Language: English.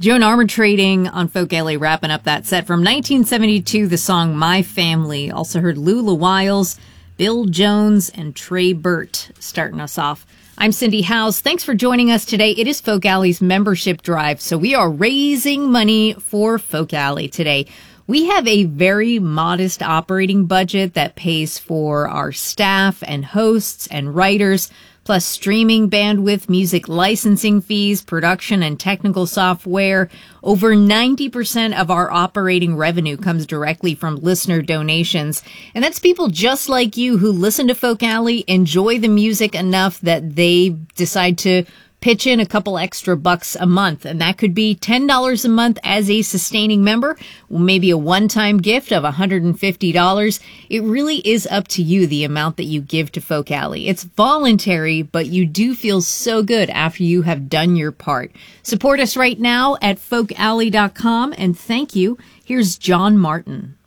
Joan Armatrading on Folk Alley wrapping up that set. From 1972, the song My Family. Also heard Lula Wiles, Bill Jones, and Trey Burt starting us off. I'm Cindy Howes. Thanks for joining us today. It is Folk Alley's membership drive, so we are raising money for Folk Alley today. We have a very modest operating budget that pays for our staff and hosts and writers, plus streaming bandwidth, music licensing fees, production and technical software. Over 90% of our operating revenue comes directly from listener donations. And that's people just like you who listen to Folk Alley, enjoy the music enough that they decide to pitch in a couple extra bucks a month. And that could be $10 a month as a sustaining member, maybe a one-time gift of $150. It really is up to you, the amount that you give to Folk Alley. It's voluntary, but you do feel so good after you have done your part. Support us right now at folkalley.com, and thank you. Here's John Martin.